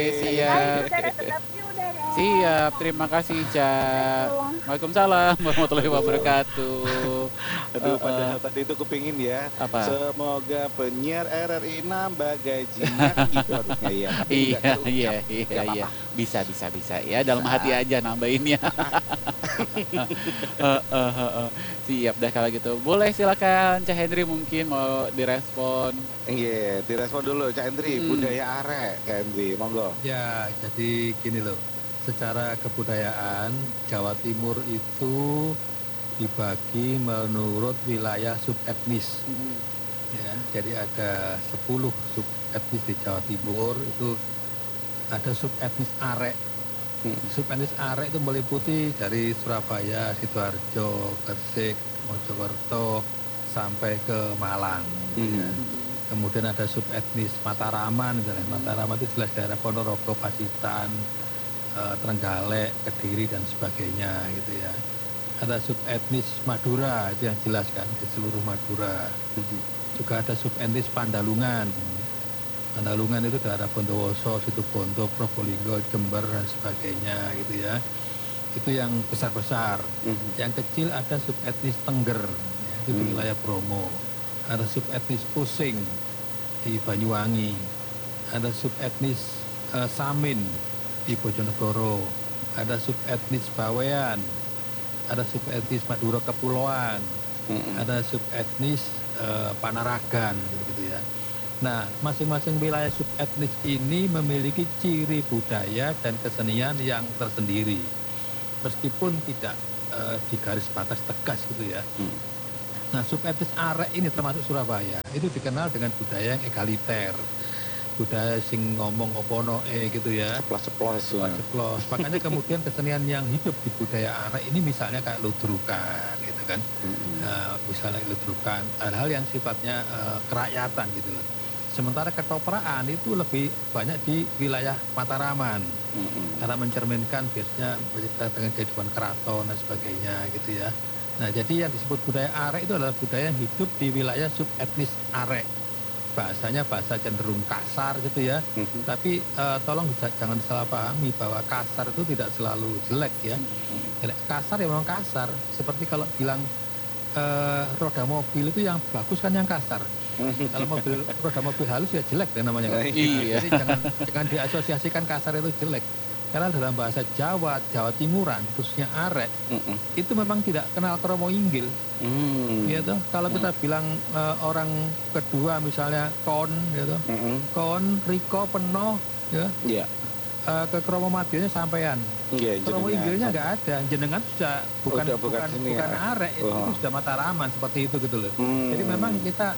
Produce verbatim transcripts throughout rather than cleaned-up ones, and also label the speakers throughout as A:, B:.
A: Hai
B: siap.
A: saudara, tetapi udara.
B: Siap, terima kasih, Ica.
A: Assalamualaikum.
B: Waalaikumsalam warahmatullahi wabarakatuh.
C: Aduh,
B: Heeh.
C: padahal tadi itu kepingin ya,
B: Apa?
C: semoga penyiar R R I nambah gajinya, kan gitu harusnya ya, tapi nggak
B: Iya iya
C: terucap,
B: iya
C: nggak
B: iya.
C: apa-apa.
B: Bisa bisa bisa, ya dalam
C: Bisa.
B: hati aja nambahinnya. Heeh heeh. Siap deh kalau gitu. Boleh silakan Cak Hendri mungkin mau direspon.
C: Iya, direspon dulu Cak Hendri,
B: Mhm.
C: budaya arek, Cak Hendri, monggo.
D: Ya, jadi gini loh, secara kebudayaan Jawa Timur itu dibagi menurut wilayah subetnis.
B: Mhm.
D: Ya, jadi ada sepuluh subetnis di Jawa Timur, itu ada subetnis arek.
C: Mhm.
D: Subetnis arek itu meliputi dari Surabaya, Sidoarjo, Gresik, Mojokerto, sampai ke Malang. Ya.
C: Mhm.
D: Kemudian ada subetnis Mataraman, misalnya Mataraman itu jelas daerah Ponorogo, Pacitan, eh, Trenggalek, Kediri dan sebagainya gitu ya. Ada subetnis Madura, itu yang jelas kan di seluruh Madura.
C: Mhm.
D: Juga ada subetnis Pandalungan. Pandalungan itu daerah Bondowoso, Situbondo, Probolinggo, Jember dan sebagainya gitu ya. Itu yang besar-besar.
C: Mhm.
D: Yang kecil ada subetnis Tengger, ya, itu di
C: Hmm.
D: wilayah Bromo. Ada subetnis Pusing di Banyuwangi. Ada subetnis eh, Samin di Bojonegoro. Ada subetnis Bawean. Ada subetnis Madura Kepulauan.
C: Mhm.
D: Ada subetnis eh, Panaragan gitu ya. Nah, masing-masing wilayah subetnis ini memiliki ciri budaya dan kesenian yang tersendiri. Meskipun tidak eh, di garis batas tegas gitu ya.
C: Hmm.
D: Nah, subetnis arek ini termasuk Surabaya, itu dikenal dengan budaya yang egaliter. Budaya sing ngomong opono eh gitu ya.
C: Ceplos-ceplos. ya.
D: Ceplos. Makanya kemudian kesenian yang hidup di budaya arek ini misalnya kayak ludrukan gitu kan.
C: Mhm.
D: Nah, misalnya ludrukan, hal-hal yang sifatnya eh, kerakyatan gitu loh. Sementara ketopraan itu lebih banyak di wilayah Mataraman.
C: Mhm.
D: Karena mencerminkan biasanya berita dengan kehidupan keraton dan sebagainya gitu ya. Nah, jadi yang disebut budaya arek itu adalah budaya yang hidup di wilayah subetnis arek. Bahasanya bahasa cenderung kasar gitu ya.
C: Mhm.
D: Tapi eh, tolong bisa- jangan salah pahami bahwa kasar itu tidak selalu jelek ya. Jelek- Kasar ya memang kasar. Seperti kalau bilang eh, roda mobil itu yang bagus kan yang kasar. Kalau mobil roda mobil halus ya jelek deh namanya kan.
B: Iya.
D: Jadi jangan jangan diasosiasikan kasar itu jelek. Karena dalam bahasa Jawa, Jawa Timuran, khususnya arek,
C: Mhm.
D: itu memang tidak kenal kromo inggil.
C: Hmm.
D: Gitu. Kalau kita bilang eh, orang kedua misalnya kon, gitu,
C: Mhm.
D: kon, Riko, Peno, ya,
C: Iya.
D: eh, ke kromo madionya sampean.
C: Iya,
D: Kromo
C: jenengan.
D: inggilnya nggak ada, jenengan sudah bukan
C: Udah
D: bukan
C: bukan sini
D: bukan
C: ya.
D: arek, itu,
C: Oh.
D: itu sudah Mataraman seperti itu gitu loh.
C: Hmm.
D: Jadi memang kita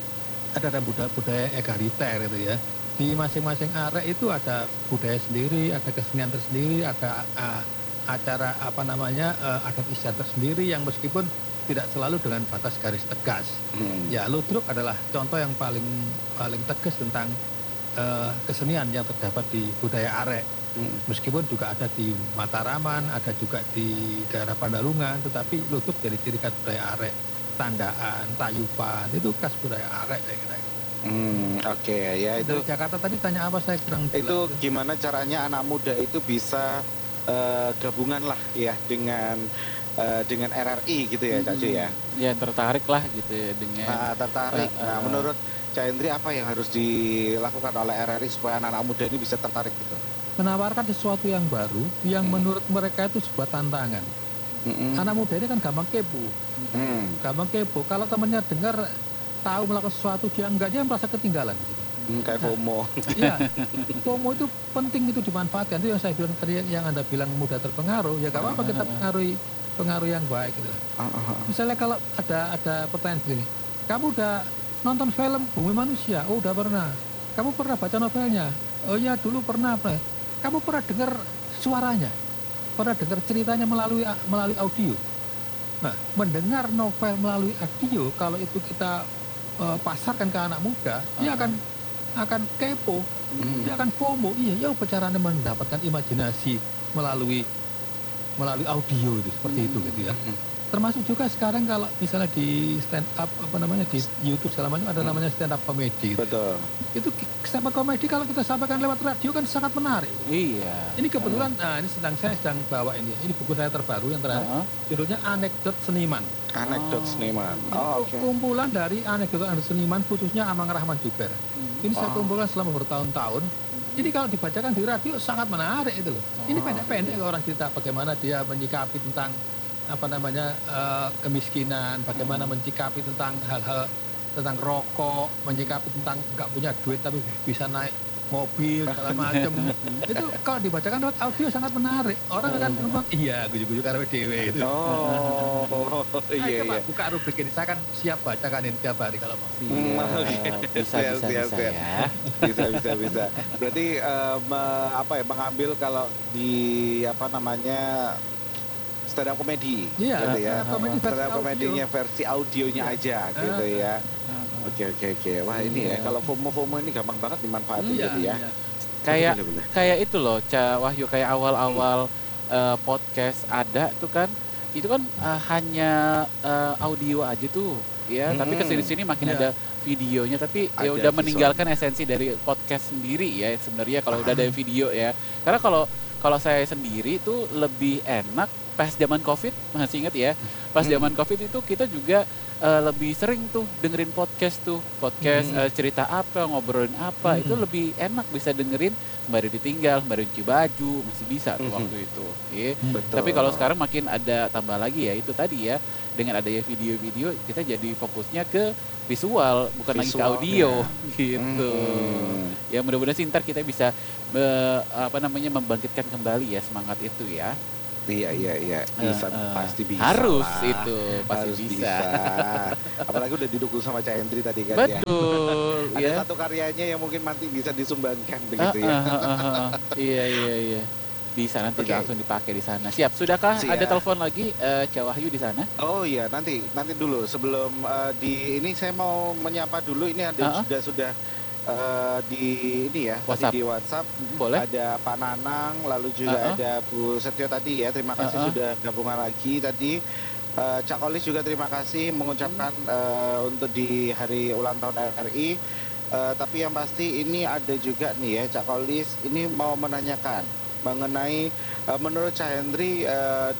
D: ada ada budaya, budaya egaliter itu ya. Di masing-masing arek itu ada budaya sendiri, ada kesenian tersendiri, ada uh, acara apa namanya uh, adat istiadat tersendiri yang meskipun tidak selalu dengan batas garis tegas.
C: Hmm.
D: Ya, ludruk adalah contoh yang paling paling tegas tentang uh, kesenian yang terdapat di budaya arek.
C: Hmm.
D: Meskipun juga ada di Mataraman, ada juga di daerah Pandalungan, tetapi ludruk jadi ciri khas budaya arek. Tandaan, tayupan, itu khas budaya arek saya kira.
C: Hmm, oke ya itu
D: Dari Jakarta tadi tanya apa saya kurang
C: itu
D: jelas.
C: gimana caranya anak muda itu bisa eh, gabungan lah ya dengan eh, dengan R R I gitu ya Cak Ju ya.
B: Ya tertarik lah gitu ya dengan
C: Nah, tertarik.
B: Eh,
C: Nah,
B: eh.
C: menurut Cak Hendri apa yang harus dilakukan oleh R R I supaya anak-anak muda ini bisa tertarik gitu?
D: Menawarkan sesuatu yang baru yang
C: Hmm.
D: menurut mereka itu sebuah tantangan.
C: Mm-mm.
D: Anak muda ini kan gampang kepo,
C: Hmm.
D: gampang kepo. Kalau temannya dengar tahu melakukan sesuatu dia enggak, dia merasa ketinggalan. Gitu.
C: Hmm, kayak FOMO.
D: Iya, FOMO itu penting, itu dimanfaatkan. Itu yang saya bilang tadi, yang Anda bilang mudah terpengaruh, ya gak apa-apa kita pengaruhi pengaruh yang baik. Gitu.
C: Ah, ah, ah.
D: Misalnya kalau ada ada pertanyaan begini, kamu udah nonton film Bumi Manusia? Oh udah pernah. Kamu pernah baca novelnya? Oh iya dulu pernah. pernah. Kamu pernah dengar suaranya? Pernah dengar ceritanya melalui melalui audio? Nah, mendengar novel melalui audio, kalau itu kita uh, pasarkan ke anak muda, dia akan akan kepo,
C: Hmm.
D: dia akan FOMO. Iya, ya apa caranya mendapatkan imajinasi melalui melalui audio itu seperti itu gitu ya. termasuk juga sekarang kalau misalnya di stand up apa namanya di YouTube segala macam ada
C: Hmm.
D: namanya stand up comedy. Gitu.
C: Betul.
D: Itu ki- stand up comedy kalau kita sampaikan lewat radio kan sangat menarik.
B: Iya.
D: Ini kebetulan, nah ini sedang saya sedang bawa ini. Ini buku saya terbaru yang terakhir.
B: Heeh.
D: Judulnya Anekdot Seniman.
C: Anekdot
B: Oh.
C: seniman.
D: Itu
C: Oh, oke.
D: kumpulan dari anekdot-anekdot seniman khususnya Amang Rahman Juber.
B: Hmm.
D: Ini saya
C: Oh.
D: kumpulkan selama bertahun-tahun. Jadi kalau dibacakan di radio sangat menarik itu loh. Ini
B: Oh.
D: pendek-pendek orang cerita bagaimana dia menyikapi tentang apa namanya eh, kemiskinan, bagaimana menyikapi tentang hal-hal tentang rokok, menyikapi tentang nggak punya duit tapi bisa naik mobil segala macam. Itu kalau dibacakan lewat audio sangat menarik. Orang akan ngomong iya gujuk-gujuk karo dhewe itu.
C: Oh,
D: Ayo
C: iya
D: coba
C: iya.
D: buka rubrik ini, saya kan siap bacakan ini tiap hari kalau mau.
C: Hmm, oke.
B: Siap. Bisa,
C: Siap,
B: bisa,
C: siap,
B: bisa
C: siap.
B: ya.
C: Bisa bisa bisa. Berarti eh, me- apa ya mengambil kalau di apa namanya stand up comedy
D: Iya,
C: gitu ya.
D: stand up comedy versi
C: Stand up
D: audio.
C: komedinya versi audionya
D: Iya.
C: aja gitu
D: Eh,
C: ya.
B: Heeh.
C: Oke oke oke. Wah ini ya
B: Iya.
C: kalau FOMO-FOMO ini gampang banget dimanfaatin
D: Iya,
C: gitu ya.
D: iya.
B: Kayak
C: Bener-bener.
B: kayak itu loh, Ca Wahyu, kayak awal-awal eh, podcast ada tuh kan, itu kan eh, hanya eh, audio aja tuh, ya. Tapi
C: Mm-mm.
B: kesini-sini makin
D: Iya.
B: ada videonya, tapi ya
C: Ada
B: udah
C: visual.
B: meninggalkan esensi dari podcast sendiri ya sebenarnya kalau udah ada
C: Ah.
B: video ya. Karena kalau kalau saya sendiri tuh lebih enak pas zaman COVID, masih ingat ya? Pas
C: Hmm.
B: zaman COVID itu kita juga eh, lebih sering tuh dengerin podcast tuh, podcast
C: Hmm.
B: eh, cerita apa, ngobrolin apa, itu
D: Hmm.
B: lebih enak bisa dengerin sembari ditinggal, sembari cuci baju, masih bisa tuh
C: Mhm.
B: waktu itu. Iya.
C: Betul.
B: Tapi kalau sekarang makin ada tambah lagi ya itu tadi ya, dengan adanya video-video kita jadi fokusnya ke visual bukan lagi ke
C: Visualnya.
B: audio gitu.
C: Hmm.
B: Ya mudah-mudahan sih ntar kita bisa eh, apa namanya membangkitkan kembali ya semangat itu ya.
C: Iya iya iya. Bisa
B: Eh, eh,
C: pasti bisa.
B: harus
C: lah.
B: itu pasti
C: Harus
B: bisa.
C: bisa. Apalagi udah didukung sama Cak Hendri tadi kan ya.
B: Betul
C: Ada
B: ya.
C: satu karyanya yang mungkin nanti bisa disumbangkan
B: Ah,
C: begitu ya.
B: ah, ah, ah, ah. Iya iya iya. Bisa nanti
C: Oke.
B: langsung dipakai di sana. Siap, sudahkah
C: Siap.
B: ada telepon lagi eh Cak Wahyu di sana?
C: Oh iya nanti nanti dulu sebelum eh, di ini saya mau menyapa dulu ini ada
B: Ah, ah.
C: sudah sudah eh, di ini ya
B: WhatsApp.
C: tadi di WhatsApp
B: Mm, Boleh?
C: ada Pak Nanang lalu juga
B: Ah, ah.
C: ada Bu Setio tadi ya terima kasih
B: Ah, ah.
C: sudah gabungan lagi tadi. Eh, Cak Kolis juga terima kasih mengucapkan eh, untuk di hari ulang tahun R R I. Eh, tapi yang pasti ini ada juga nih ya Cak Kolis ini mau menanyakan mengenai eh, menurut Cak Hendri eh,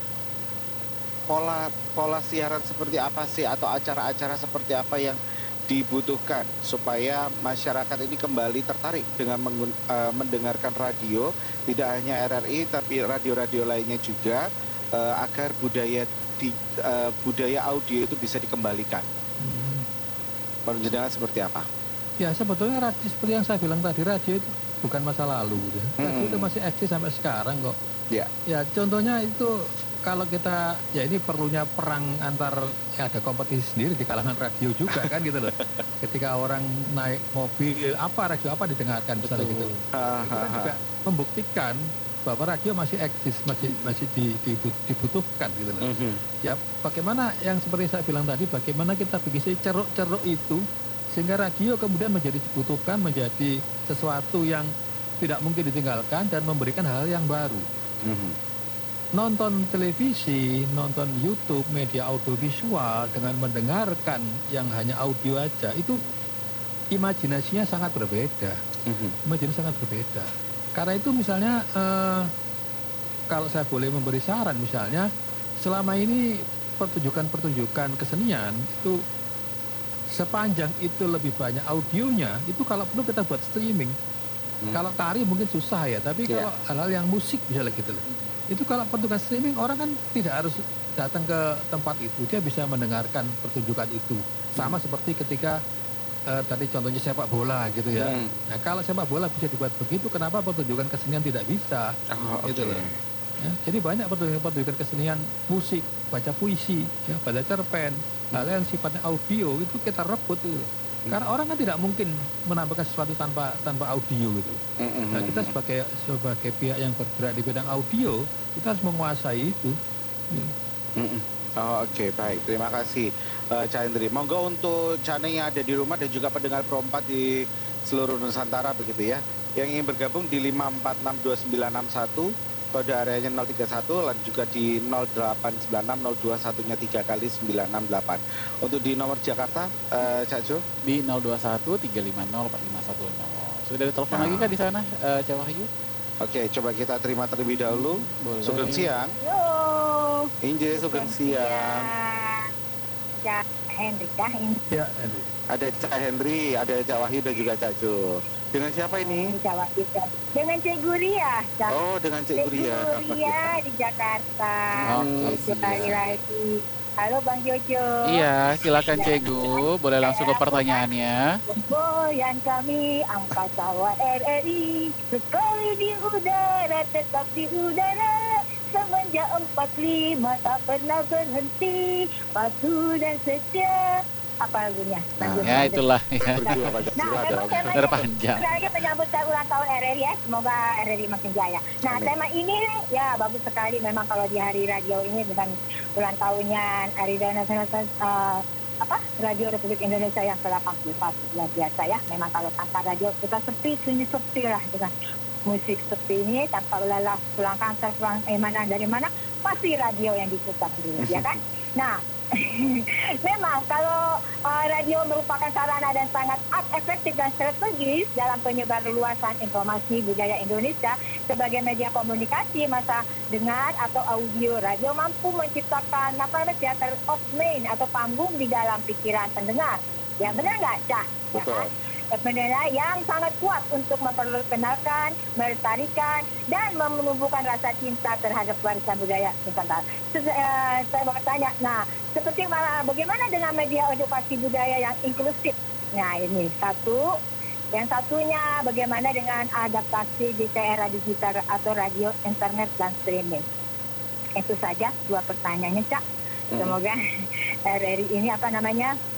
C: pola pola siaran seperti apa sih atau acara-acara seperti apa yang dibutuhkan supaya masyarakat ini kembali tertarik dengan mengun- eh, mendengarkan radio tidak hanya R R I tapi radio-radio lainnya juga eh, agar budaya di, eh, budaya audio itu bisa dikembalikan.
D: Hmm.
C: Penjelasan seperti apa?
D: Ya sebetulnya radio seperti yang saya bilang tadi, radio itu bukan masa lalu gitu. Radio
C: Mm-mm.
D: itu masih eksis sampai sekarang kok.
C: Ya.
D: Ya contohnya itu kalau kita ya ini perlunya perang antar ya ada kompetisi sendiri di kalangan radio juga kan gitu loh. Ketika orang naik mobil apa radio apa didengarkan misalnya gitu. Itu kan juga membuktikan bahwa radio masih eksis, masih masih di- di- dibutuhkan gitu loh.
C: Mhm.
D: Ya bagaimana yang seperti saya bilang tadi, bagaimana kita bikin ceruk-ceruk itu sehingga radio kemudian menjadi dibutuhkan, menjadi sesuatu yang tidak mungkin ditinggalkan dan memberikan hal yang baru.
C: Mhm.
D: Nonton televisi, nonton YouTube, media audiovisual dengan mendengarkan yang hanya audio aja itu imajinasinya sangat berbeda.
C: Mhm.
D: Imajinasi sangat berbeda. Karena itu misalnya eh, kalau saya boleh memberi saran misalnya selama ini pertunjukan-pertunjukan kesenian itu sepanjang itu lebih banyak audionya itu kalau perlu kita buat streaming.
C: Hmm.
D: Kalau tari mungkin susah ya, tapi
C: Iya.
D: kalau hal-hal yang musik misalnya gitu loh. Itu kalau pertunjukan streaming orang kan tidak harus datang ke tempat itu, dia bisa mendengarkan pertunjukan itu. Sama seperti ketika eh, tadi contohnya sepak bola gitu ya.
C: Hmm.
D: Nah kalau sepak bola bisa dibuat begitu, kenapa pertunjukan kesenian tidak bisa?
C: Oh,
D: Gitu
C: oke.
D: loh. Ya, jadi banyak pertunjukan-pertunjukan kesenian musik, baca puisi, ya, baca cerpen, hal yang sifatnya audio itu kita rebut itu. Karena orang kan tidak mungkin menampilkan sesuatu tanpa tanpa audio gitu.
C: Mhm.
D: Nah kita sebagai sebagai pihak yang bergerak di bidang audio kita harus menguasai itu. Ya.
C: Mm-mm. Oh, oke baik terima kasih eh, Cak Hendri. Monggo untuk channel yang ada di rumah dan juga pendengar Pro empat di seluruh Nusantara begitu ya yang ingin bergabung di lima empat enam dua sembilan enam satu kode areanya nol tiga satu, dan juga di nol delapan sembilan enam nol dua satunya tiga kali sembilan enam delapan. Untuk di nomor Jakarta, uh, Cak Jo?
B: Di nol dua satu tiga lima nol empat lima satu nol. Sudah ada telepon
C: Nah.
B: lagi kan di sana, uh, Cak Wahyu?
C: Oke, coba kita terima terlebih dahulu.
B: Boleh.
C: Sugeng siang.
A: Halo.
C: Inje, sugeng siang.
A: Cak Hendrik, Cak Hendrik.
D: Ya, Henry.
C: Ada Cak Hendri, ada Cak Wahyu dan juga Cak Jo. Dengan siapa ini?
A: Cak Wahyu. Dengan Cik Guria. Cak
C: Oh, dengan Cik Guria.
A: Guria di Jakarta.
B: Oke,
A: Kembali
B: siap.
A: lagi. Halo Bang Jojo.
B: Iya, silakan Cegu. Boleh langsung ke pertanyaannya.
A: Semboyan kami angkasa R R I sekali di udara tetap di udara semenjak empat puluh lima tak pernah berhenti patuh dan setia. Apa lagunya?
C: Nah,
B: Ya, itulah ya.
C: Berjuang
A: Nah,
C: Pancasila
A: memang
C: dong.
A: temanya
B: Terpanjang.
A: lagi menyambut ulang tahun R R I ya. Semoga R R I makin jaya. Nah,
C: Amin.
A: tema ini ya bagus sekali memang kalau di hari radio ini dengan ulang tahunnya Hari Nasional uh, apa Radio Republik Indonesia yang ke delapan puluh satu. Luar biasa ya. Memang kalau tanpa radio kita sepi, sunyi sepi lah dengan musik sepi ini tanpa lelah pulang kantor pulang eh, mana dari mana pasti radio yang diputar dulu ya kan. Nah, memang kalau uh, radio merupakan sarana dan sangat efektif dan strategis dalam penyebaran luasan informasi budaya Indonesia sebagai media komunikasi masa dengar atau audio. Radio mampu menciptakan apa namanya theater of mind atau panggung di dalam pikiran pendengar. Ya benar nggak, Cah? Ya
C: Betul.
A: kan? Pendengar yang sangat kuat untuk memperkenalkan, melestarikan, dan menumbuhkan rasa cinta terhadap warisan budaya Nusantara. Se- eh, Saya mau bertanya, nah seperti mana, bagaimana dengan media edukasi budaya yang inklusif? Nah ini satu. Yang satunya bagaimana dengan adaptasi di era digital atau radio, internet, dan streaming? Itu saja dua pertanyaannya, Cak. Semoga R R I ini apa namanya